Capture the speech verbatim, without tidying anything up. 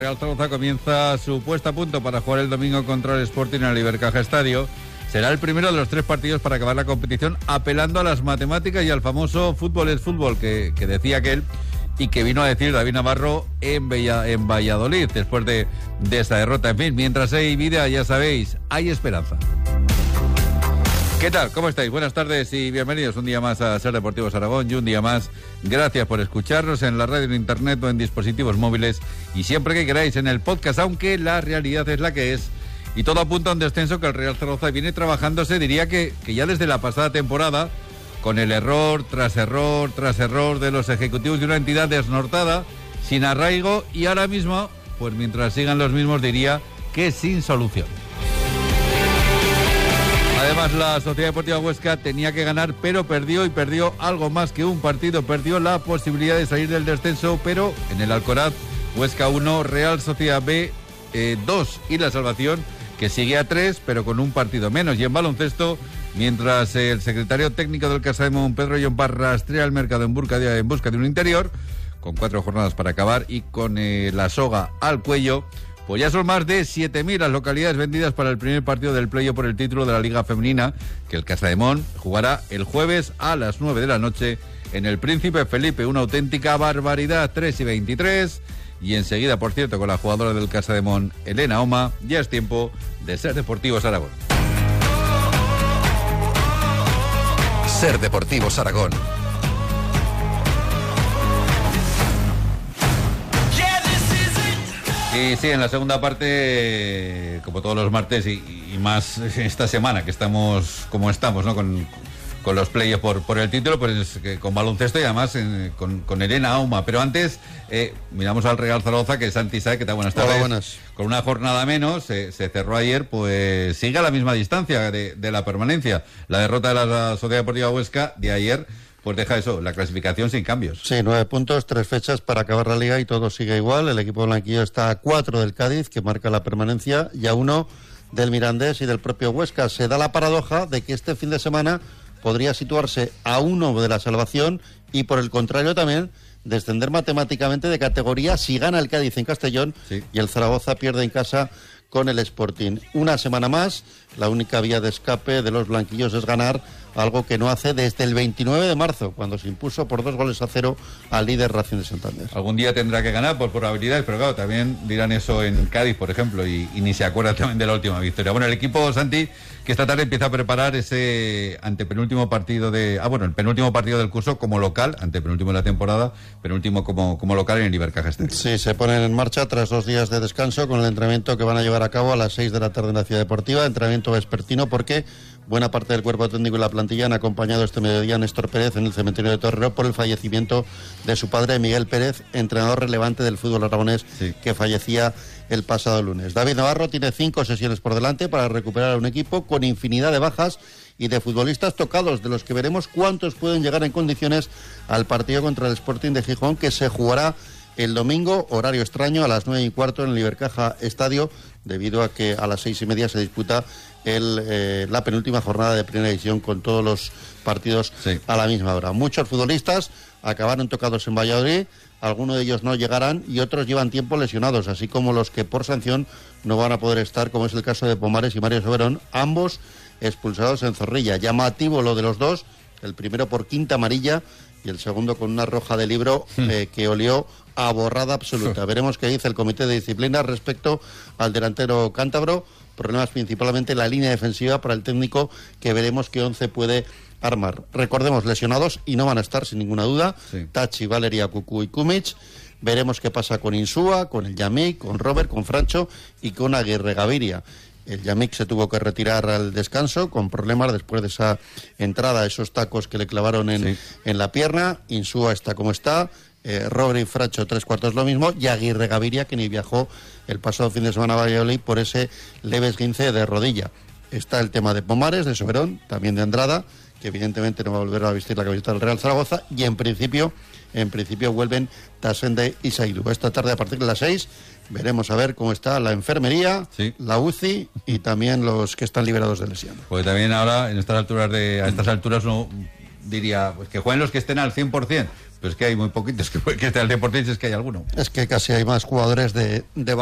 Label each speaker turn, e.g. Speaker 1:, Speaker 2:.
Speaker 1: Real Zaragoza comienza su puesta a punto para jugar el domingo contra el Sporting en el Ibercaja Estadio. Será el primero de los tres partidos para acabar la competición, apelando a las matemáticas y al famoso fútbol es fútbol que, que decía aquel y que vino a decir David Navarro en, Bella, en Valladolid después de, de esta derrota. En fin, mientras hay vida, ya sabéis, hay esperanza. ¿Qué tal? ¿Cómo estáis? Buenas tardes y bienvenidos un día más a Ser Deportivos Aragón y un día más gracias por escucharnos en la radio, en internet o en dispositivos móviles y siempre que queráis en el podcast, aunque la realidad es la que es y todo apunta a un descenso que el Real Zaragoza viene trabajándose, diría que, que ya desde la pasada temporada, con el error tras error tras error de los ejecutivos de una entidad desnortada, sin arraigo y ahora mismo, pues mientras sigan los mismos diría que sin solución. Además, la Sociedad Deportiva Huesca tenía que ganar, pero perdió y perdió algo más que un partido. Perdió la posibilidad de salir del descenso, pero en el Alcoraz, Huesca uno, Real Sociedad B eh, dos y la salvación, que sigue a tres, pero con un partido menos. Y en baloncesto, mientras el secretario técnico del Casa de Mon, Pedro Llompar, rastrea el mercado en busca de, en busca de un interior, con cuatro jornadas para acabar y con eh, la soga al cuello, pues ya son más de siete mil las localidades vendidas para el primer partido del playoff por el título de la Liga Femenina, que el Casademón jugará el jueves a las nueve de la noche en el Príncipe Felipe. Una auténtica barbaridad, tres y veintitrés. Y enseguida, por cierto, con la jugadora del Casademón, Elena Oma, ya es tiempo de Ser Deportivos Aragón.
Speaker 2: Ser Deportivos Aragón.
Speaker 1: Y sí, en la segunda parte, como todos los martes y, y más esta semana que estamos como estamos, ¿no? Con, con los playoffs por, por el título, pues con baloncesto y además eh, con, con Elena Auma. Pero antes eh, miramos al Real Zaragoza, que Santi Saez, que está buenas tardes.
Speaker 3: Hola, buenas.
Speaker 1: Con una jornada menos, eh, se cerró ayer, pues sigue a la misma distancia de, de la permanencia. La derrota de la Sociedad Deportiva Huesca de ayer, pues deja eso, la clasificación sin cambios.
Speaker 3: Sí, nueve puntos, tres fechas para acabar la liga y todo sigue igual. El equipo blanquillo está a cuatro del Cádiz, que marca la permanencia, y a uno del Mirandés y del propio Huesca. Se da la paradoja de que este fin de semana podría situarse a uno de la salvación y, por el contrario, también descender matemáticamente de categoría si gana el Cádiz en Castellón, sí, y el Zaragoza pierde en casa con el Sporting. Una semana más, la única vía de escape de los blanquillos es ganar, algo que no hace desde el veintinueve de marzo, cuando se impuso por dos goles a cero al líder Racing de Santander.
Speaker 1: Algún día tendrá que ganar por probabilidades, pero claro, también dirán eso en Cádiz, por ejemplo, y, y ni se acuerdan también de la última victoria. Bueno, el equipo, Santi, que esta tarde empieza a preparar ese antepenúltimo partido de... Ah, bueno, el penúltimo partido del curso como local, antepenúltimo de la temporada, penúltimo como, como local en el Ibercaja Estadio.
Speaker 3: Sí, se ponen en marcha tras dos días de descanso con el entrenamiento que van a llevar a cabo a las seis de la tarde en la Ciudad Deportiva, entrenamiento vespertino porque buena parte del cuerpo técnico y la plantilla han acompañado este mediodía a Néstor Pérez en el cementerio de Torrero por el fallecimiento de su padre, Miguel Pérez, entrenador relevante del fútbol aragonés, sí, que fallecía el pasado lunes. David Navarro tiene cinco sesiones por delante para recuperar a un equipo con infinidad de bajas y de futbolistas tocados, de los que veremos cuántos pueden llegar en condiciones al partido contra el Sporting de Gijón, que se jugará el domingo, horario extraño, a las nueve y cuarto en el Ibercaja Estadio, debido a que a las seis y media se disputa el, eh, la penúltima jornada de primera división con todos los partidos, sí, a la misma hora. Muchos futbolistas acabaron tocados en Valladolid, algunos de ellos no llegarán y otros llevan tiempo lesionados, así como los que por sanción no van a poder estar, como es el caso de Pomares y Mario Soberón, ambos expulsados en Zorrilla. Llamativo lo de los dos, el primero por quinta amarilla y el segundo con una roja de libro eh, que olió a borrada absoluta. Veremos qué dice el comité de disciplina respecto al delantero cántabro. Problemas principalmente en la línea defensiva para el técnico, que veremos qué once puede armar. Recordemos, lesionados y no van a estar sin ninguna duda, sí, Tachi, Valeria, Cucú y Kumic. Veremos qué pasa con Insúa, con el Yamik, con Robert, con Francho y con Aguirre Gaviria. El Yamik se tuvo que retirar al descanso con problemas después de esa entrada, esos tacos que le clavaron en, sí, en la pierna. Insúa está como está. Eh, Robert y Francho tres cuartos lo mismo, y Aguirre Gaviria, que ni viajó el pasado fin de semana a Valladolid por ese leve esguince de rodilla. Está el tema de Pomares, de Soberón, también de Andrada, que evidentemente no va a volver a vestir la camiseta del Real Zaragoza, y en principio en principio vuelven Tasende y Saidu. Esta tarde a partir de las seis veremos a ver cómo está la enfermería, sí, la U C I y también los que están liberados de lesión.
Speaker 1: Porque también ahora en estas alturas de a estas alturas uno diría pues que jueguen los que estén al cien por ciento. Pero es que hay muy poquitos que, que esté al Deportivo, es que hay alguno.
Speaker 3: Es que casi hay más jugadores de, de